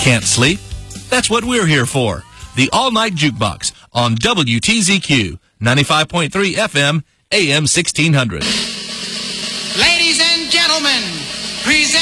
Can't sleep? That's what we're here for. The All-Night Jukebox on WTZQ 95.3 FM, AM 1600. Ladies and gentlemen, present